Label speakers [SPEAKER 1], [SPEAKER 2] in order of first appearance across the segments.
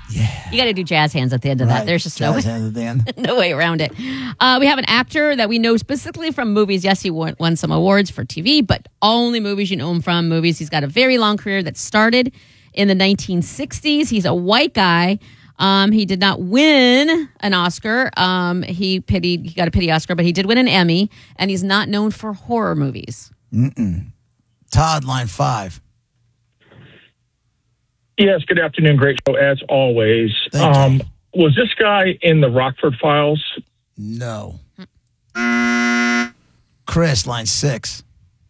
[SPEAKER 1] Yeah.
[SPEAKER 2] You got to do jazz hands at the end of that. There's just
[SPEAKER 1] jazz hands at the end.
[SPEAKER 2] no way around it. We have an actor that we know specifically from movies. Yes, he won some awards for TV, but only movies you know him from. Movies. He's got a very long career that started in the 1960s. He's a white guy. He did not win an Oscar. He got a pity Oscar, but he did win an Emmy, and he's not known for horror movies.
[SPEAKER 1] Todd, line 5.
[SPEAKER 3] Yes, good afternoon. Great show, as always. Was this guy in the Rockford Files?
[SPEAKER 1] No. Chris, line 6.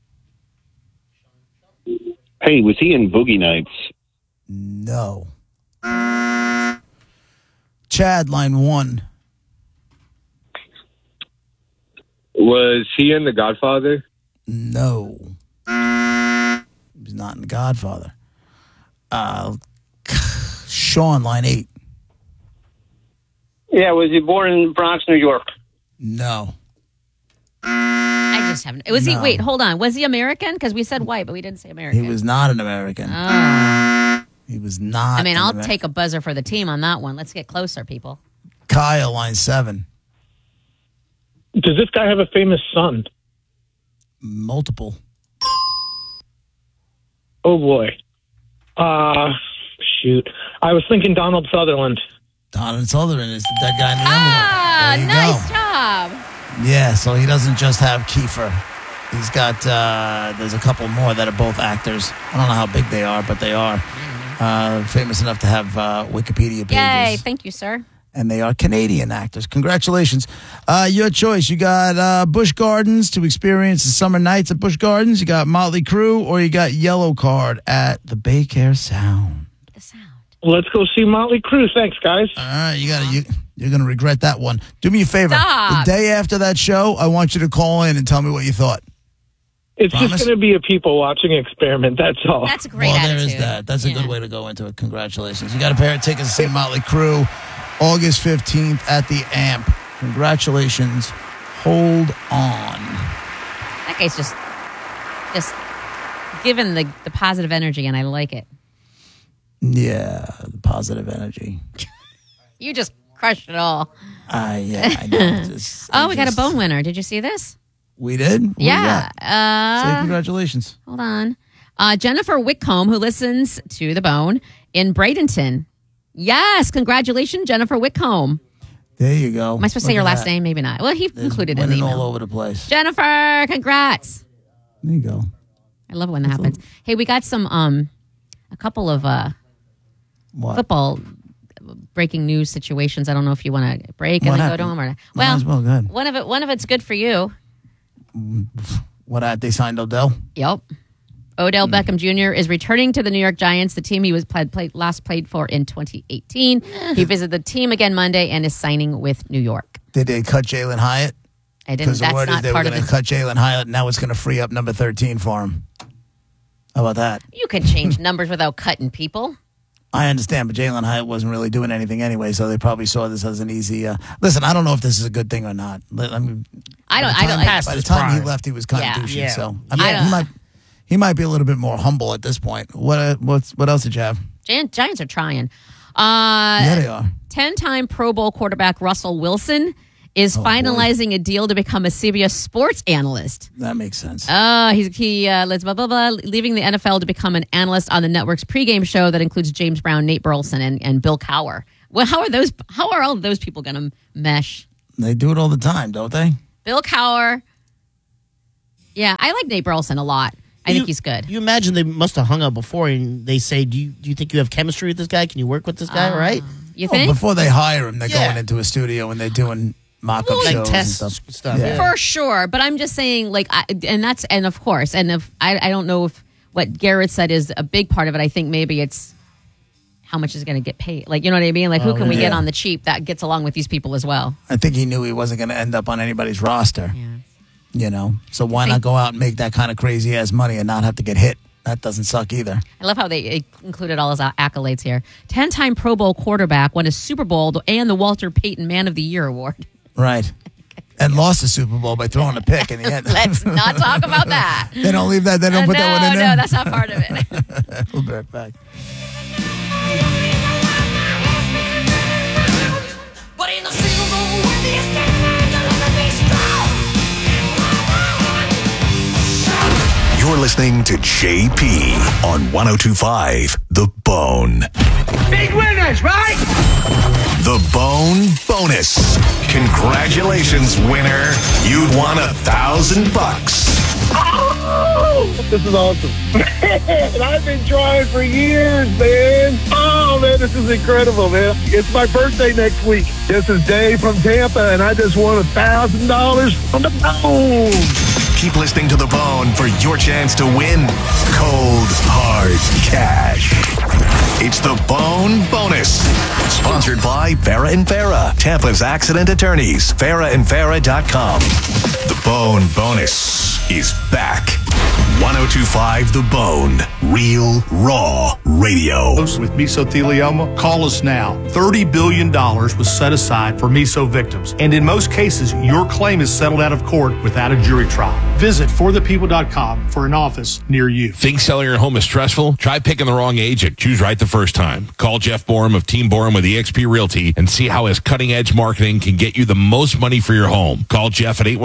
[SPEAKER 4] Hey, was he in Boogie Nights?
[SPEAKER 1] No. Chad, line 1.
[SPEAKER 4] Was he in The Godfather?
[SPEAKER 1] No. He's not in The Godfather. Sean, line 8.
[SPEAKER 5] Yeah, was he born in Bronx, New York?
[SPEAKER 1] No.
[SPEAKER 2] I just haven't. Was he? Wait, hold on. Was he American? Because we said white, but we didn't say American.
[SPEAKER 1] He was not an American.
[SPEAKER 2] Oh.
[SPEAKER 1] He was not.
[SPEAKER 2] I mean, I'll take a buzzer for the team on that one. Let's get closer, people.
[SPEAKER 1] Kyle, line 7.
[SPEAKER 3] Does this guy have a famous son?
[SPEAKER 1] Multiple.
[SPEAKER 3] Oh, boy. Shoot. I was thinking Donald Sutherland.
[SPEAKER 1] Donald Sutherland is the dead guy in the envelope.
[SPEAKER 2] Nice job.
[SPEAKER 1] Yeah, so he doesn't just have Kiefer. He's got, there's a couple more that are both actors. I don't know how big they are, but they are famous enough to have Wikipedia pages.
[SPEAKER 2] Yay, thank you, sir.
[SPEAKER 1] And they are Canadian actors. Congratulations. Your choice. You got Busch Gardens to experience the summer nights at Busch Gardens. You got Motley Crue, or you got Yellow Card at the Baycare Sound.
[SPEAKER 2] The Sound.
[SPEAKER 3] Let's go see Motley Crue. Thanks, guys.
[SPEAKER 1] All right, you're going to regret that one. Do me a favor.
[SPEAKER 2] Stop.
[SPEAKER 1] The day after that show, I want you to call in and tell me what you thought.
[SPEAKER 3] It's just going to be a people-watching experiment, that's all.
[SPEAKER 2] That's a great
[SPEAKER 1] there
[SPEAKER 2] attitude.
[SPEAKER 1] is that. That's a good way to go into it. Congratulations. You got a pair of tickets to see Motley Crue August 15th at the AMP. Congratulations. Hold on.
[SPEAKER 2] That guy's just giving the positive energy, and I like it.
[SPEAKER 1] Yeah, the positive energy.
[SPEAKER 2] You just crushed it all.
[SPEAKER 1] Yeah, I know.
[SPEAKER 2] We got a bone winner. Did you see this?
[SPEAKER 1] We did? What
[SPEAKER 2] yeah.
[SPEAKER 1] Say congratulations.
[SPEAKER 2] Hold on. Jennifer Whitcomb, who listens to The Bone in Bradenton. Yes, congratulations, Jennifer Whitcomb.
[SPEAKER 1] There you go.
[SPEAKER 2] Am I supposed to say your last name? Maybe not. Well, he included it in the email.
[SPEAKER 1] all over the place.
[SPEAKER 2] Jennifer, congrats.
[SPEAKER 1] There you go.
[SPEAKER 2] I love when that happens. Hey, we got some a couple of football breaking news situations. I don't know if you want to break and then go to them or not.
[SPEAKER 1] Might as well, good.
[SPEAKER 2] One of it's good for you.
[SPEAKER 1] They signed Odell?
[SPEAKER 2] Yep. Odell Beckham Jr. is returning to the New York Giants, the team he was last played for in 2018. He visited the team again Monday and is signing with New York.
[SPEAKER 1] Did they cut Jalen Hyatt?
[SPEAKER 2] I didn't. That's
[SPEAKER 1] the word
[SPEAKER 2] not
[SPEAKER 1] is they
[SPEAKER 2] part
[SPEAKER 1] were
[SPEAKER 2] of
[SPEAKER 1] going to cut Jalen Hyatt, and now it's going to free up number 13 for him. How about that?
[SPEAKER 2] You can change numbers without cutting people.
[SPEAKER 1] I understand, but Jalen Hyatt wasn't really doing anything anyway, so they probably saw this as an easy. Listen, I don't know if this is a good thing or not. I mean,
[SPEAKER 2] I don't.
[SPEAKER 1] By the time he left, he was kind of douchey.
[SPEAKER 2] Yeah.
[SPEAKER 1] So I mean, he might be a little bit more humble at this point. What else did you have?
[SPEAKER 2] Giants are trying.
[SPEAKER 1] Yeah, they are.
[SPEAKER 2] 10-time Pro Bowl quarterback Russell Wilson is finalizing a deal to become a CBS sports analyst.
[SPEAKER 1] That makes sense.
[SPEAKER 2] Let's leaving the NFL to become an analyst on the network's pregame show that includes James Brown, Nate Burleson, and Bill Cowher. Well, how are all of those people going to mesh?
[SPEAKER 1] They do it all the time, don't they?
[SPEAKER 2] Bill Cowher. Yeah, I like Nate Burleson a lot. I think he's good.
[SPEAKER 6] You imagine they must have hung out before and they say, do you think you have chemistry with this guy? Can you work with this guy, right?
[SPEAKER 2] You think?
[SPEAKER 1] Before they hire him, they're going into a studio and they're doing mock-up shows
[SPEAKER 6] like tests
[SPEAKER 1] and
[SPEAKER 6] stuff.
[SPEAKER 1] Yeah.
[SPEAKER 2] For sure, but I'm just saying, of course, I don't know if what Garrett said is a big part of it. I think maybe it's how much is going to get paid. Like, you know what I mean? Like, who can we get on the cheap that gets along with these people as well?
[SPEAKER 1] I think he knew he wasn't going to end up on anybody's roster.
[SPEAKER 2] Yeah.
[SPEAKER 1] You know, so why not go out and make that kind of crazy ass money and not have to get hit? That doesn't suck either.
[SPEAKER 2] I love how they included all his accolades here. 10-time Pro Bowl quarterback, won a Super Bowl and the Walter Payton Man of the Year award.
[SPEAKER 1] Right. And lost the Super Bowl by throwing a pick in the end.
[SPEAKER 2] Let's not talk about that.
[SPEAKER 1] They don't leave that. They don't put that one in there.
[SPEAKER 2] No, that's not part of it.
[SPEAKER 1] We'll be right back.
[SPEAKER 7] listening to JP on 102.5 The Bone.
[SPEAKER 8] Big winners, right?
[SPEAKER 7] The Bone Bonus. Congratulations, winner. You'd won $1,000.
[SPEAKER 8] Oh, this is awesome. Man, I've been trying for years, man. Oh, man, this is incredible, man. It's my birthday next week. This is Dave from Tampa, and I just won $1,000 from the Bone.
[SPEAKER 7] Keep listening to The Bone for your chance to win cold, hard cash. It's The Bone Bonus. Sponsored by Farah & Farah, Tampa's accident attorneys. FarahandFarah.com. The Bone Bonus is back. 102.5 The Bone. Real, raw radio.
[SPEAKER 9] With mesothelioma, call us now. $30 billion was set aside for meso victims. And in most cases, your claim is settled out of court without a jury trial. Visit forthepeople.com for an office near you.
[SPEAKER 10] Think selling your home is stressful? Try picking the wrong agent. Choose right the first time. Call Jeff Borum of Team Borum with eXp Realty and see how his cutting-edge marketing can get you the most money for your home. Call Jeff at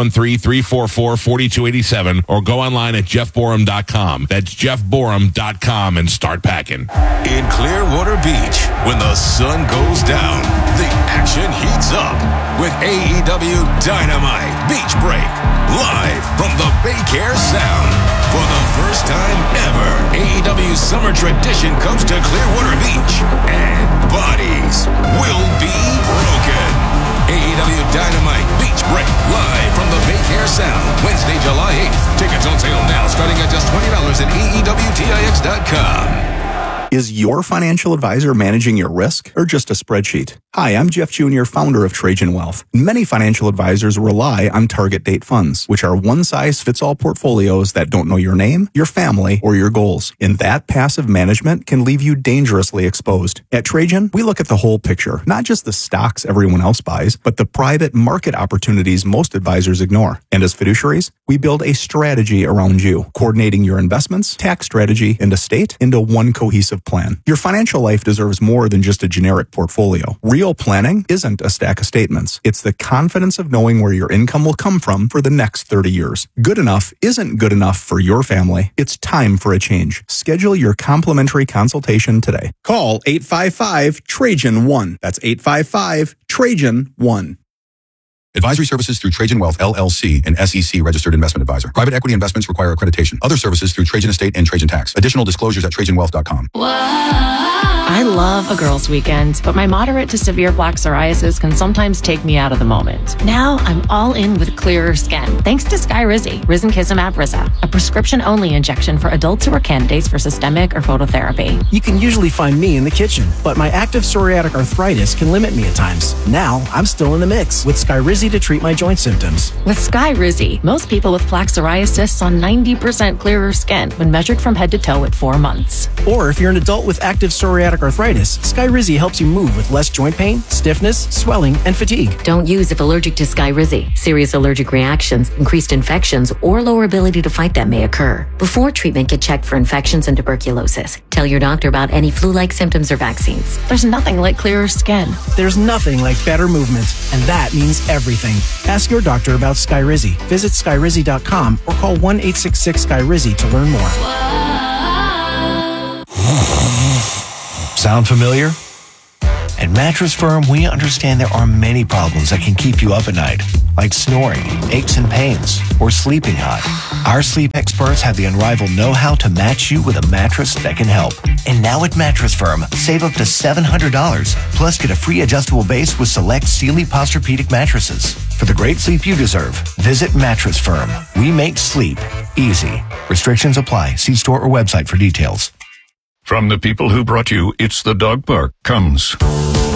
[SPEAKER 10] 813-344-4287 or go online at jeffborum.com. That's jeffborum.com and start packing.
[SPEAKER 7] In Clearwater Beach, when the sun goes down, the action heats up with AEW Dynamite Beach Break. Live from the Baycare Sound. For the first time ever, AEW's summer tradition comes to Clearwater Beach. And bodies will be broken. AEW Dynamite Beach Break. Live from the Baycare Sound. Wednesday, July 8th. Tickets on sale now, starting at just $20 at AEWTIX.com.
[SPEAKER 11] Is your financial advisor managing your risk or just a spreadsheet? Hi, I'm Jeff Jr., founder of Trajan Wealth. Many financial advisors rely on target date funds, which are one-size-fits-all portfolios that don't know your name, your family, or your goals. And that passive management can leave you dangerously exposed. At Trajan, we look at the whole picture, not just the stocks everyone else buys, but the private market opportunities most advisors ignore. And as fiduciaries, we build a strategy around you, coordinating your investments, tax strategy, and estate into one cohesive plan. Your financial life deserves more than just a generic portfolio. Real planning isn't a stack of statements. It's the confidence of knowing where your income will come from for the next 30 years. Good enough isn't good enough for your family. It's time for a change. Schedule your complimentary consultation today. Call 855-TRAJAN-1. That's 855-TRAJAN-1.
[SPEAKER 12] Advisory services through Trajan Wealth, LLC, an SEC registered investment advisor. Private equity investments require accreditation. Other services through Trajan Estate and Trajan Tax. Additional disclosures at TrajanWealth.com.
[SPEAKER 13] I love a girls' weekend, but my moderate to severe plaque psoriasis can sometimes take me out of the moment. Now I'm all in with clearer skin, thanks to Skyrizi, Risankizumab Risa, a prescription-only injection for adults who are candidates for systemic or phototherapy.
[SPEAKER 14] You can usually find me in the kitchen, but my active psoriatic arthritis can limit me at times. Now I'm still in the mix with Skyrizi to treat my joint symptoms.
[SPEAKER 13] With Skyrizi, most people with plaque psoriasis saw 90% clearer skin when measured from head to toe at 4 months.
[SPEAKER 14] Or if you're an adult with active psoriatic arthritis, Skyrizi helps you move with less joint pain, stiffness, swelling, and fatigue.
[SPEAKER 15] Don't use if allergic to Skyrizi. Serious allergic reactions, increased infections, or lower ability to fight them may occur. Before treatment, get checked for infections and tuberculosis. Tell your doctor about any flu-like symptoms or vaccines.
[SPEAKER 13] There's nothing like clearer skin.
[SPEAKER 14] There's nothing like better movement, and that means everything. Ask your doctor about Skyrizi. Visit Skyrizi.com or call 1-866-SKYRIZI to learn more.
[SPEAKER 16] Sound familiar? At Mattress Firm, we understand there are many problems that can keep you up at night, like snoring, aches and pains, or sleeping hot. Our sleep experts have the unrivaled know-how to match you with a mattress that can help. And now at Mattress Firm, save up to $700, plus get a free adjustable base with select Sealy Posturepedic mattresses. For the great sleep you deserve, visit Mattress Firm. We make sleep easy. Restrictions apply. See store or website for details.
[SPEAKER 17] From the people who brought you It's the Dog Park comes